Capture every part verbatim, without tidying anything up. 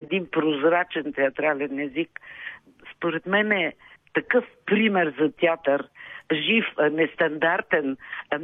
един прозрачен театрален език, според мен е такъв пример за театър, жив, нестандартен,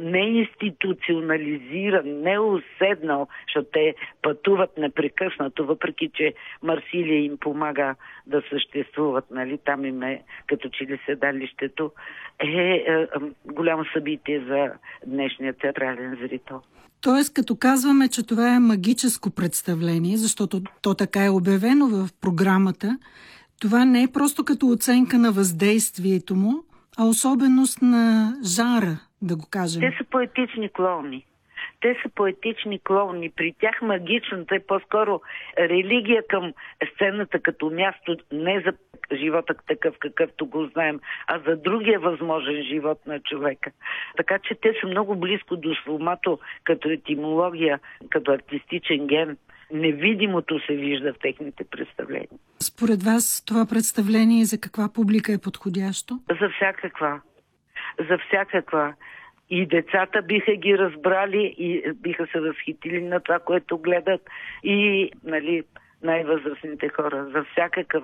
неинституционализиран, неуседнал, защото те пътуват непрекъснато, въпреки че Марсилия им помага да съществуват, нали, там им е като че ли седалището, е, е, е голямо събитие за днешния театрален зрител. Тоест, като казваме, че това е магическо представление, защото то така е обявено в програмата, това не е просто като оценка на въздействието му, а особеност на жанра, да го кажем. Те са поетични клоуни. Те са поетични клоуни. При тях магичната е по-скоро религия към сцената като място, не за живота такъв, какъвто го знаем, а за другия възможен живот на човека. Така че те са много близко до сломато като етимология, като артистичен ген. Невидимото се вижда в техните представления. Според вас това представление за каква публика е подходящо? За всякаква. За всякаква. И децата биха ги разбрали и биха се възхитили на това, което гледат. И, нали, най-възрастните хора. За всякакъв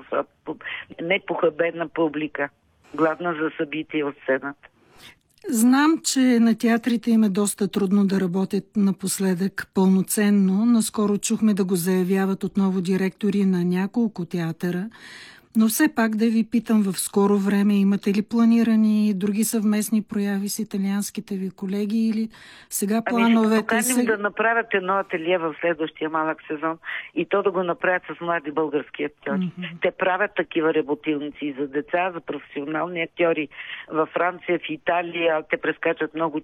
непохабена публика. Гладна за събития от сцената. Знам, че на театрите им е доста трудно да работят напоследък пълноценно. Наскоро чухме да го заявяват отново директори на няколко театъра. Но все пак да ви питам, в скоро време имате ли планирани други съвместни прояви с италианските ви колеги или сега плановете? Ами ще поканим да направят едно ателие в следващия малък сезон и то да го направят с млади български актьори. Mm-hmm. Те правят такива работилници за деца, за професионални актьори във Франция, в Италия. Те прескачат много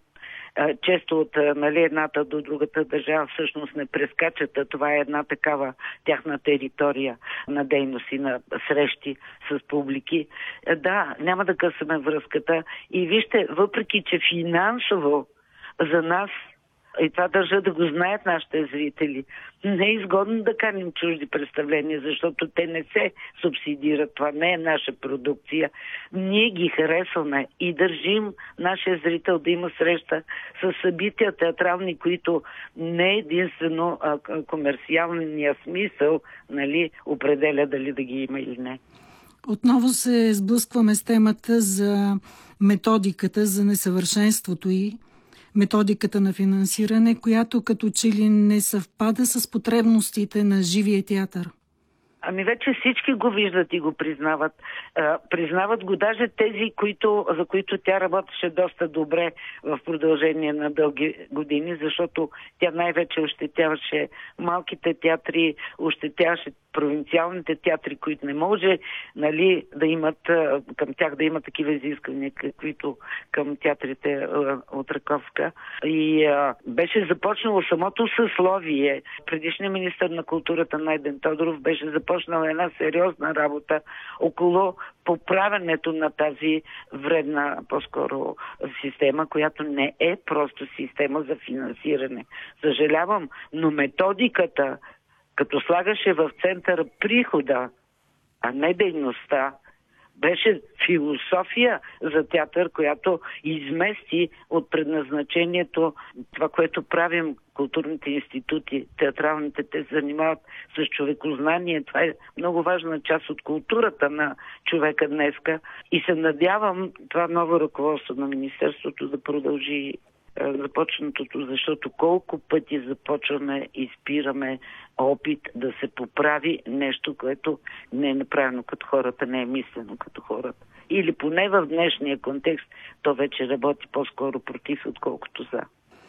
често от, нали, едната до другата държава, всъщност не прескачат, а това е една такава тяхна територия на дейност и на срещи с публики. Да, няма да късаме връзката. И вижте, въпреки че финансово за нас, и това държа да го знаят нашите зрители, не е изгодно да каним чужди представления, защото те не се субсидират. Това не е наша продукция. Ние ги харесваме и държим нашия зрител да има среща с събития театрални, които не единствено а, комерциалния смисъл, нали, определя дали да ги има или не. Отново се сблъскваме с темата за методиката, за несъвършенството и методиката на финансиране, която като че ли не съвпада с потребностите на живия театър. Ами вече всички го виждат и го признават. А, признават го даже тези, които, за които тя работеше доста добре в продължение на дълги години, защото тя най-вече ощетяваше малките театри, ощетяваше провинциалните театри, които не може, нали, да имат, към тях да има такива изисквания, каквито към театрите от Раковска. И а, беше започнало самото съсловие. Предишният министър на културата Найден Тодоров беше започнал една сериозна работа около поправянето на тази вредна, по-скоро, система, която не е просто система за финансиране. Съжалявам, но методиката, като слагаше в центъра прихода, а не дейността, беше философия за театър, която измести от предназначението това, което правим културните институти, театралните, те се занимават с човекознание. Това е много важна част от културата на човека днеска. И се надявам това ново ръководство на Министерството да продължи започнатото, защото колко пъти започваме и спираме опит да се поправи нещо, което не е направено като хората, не е мислено като хората. Или поне в днешния контекст то вече работи по-скоро против, отколкото за.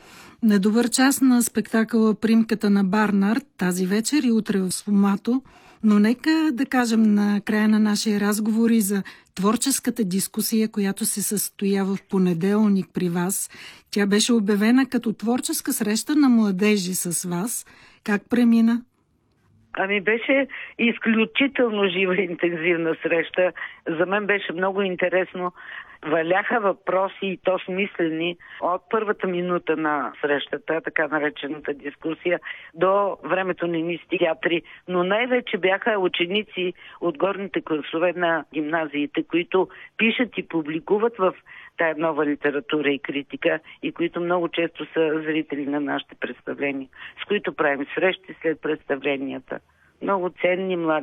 На добър час на спектакъла Примката на Барнард тази вечер и утре в Сфомато, но нека да кажем на края на нашия разговор и за творческата дискусия, която се състоя в понеделник при вас. Тя беше обявена като творческа среща на младежи с вас. Как премина? Ами беше изключително жива и интензивна среща. За мен беше много интересно. Валяха въпроси и то смислени от първата минута на срещата, така наречената дискусия, до времето на едни театри, но най-вече бяха ученици от горните класове на гимназиите, които пишат и публикуват в тая нова литература и критика и които много често са зрители на нашите представления, с които правим срещи след представленията. Много ценни млади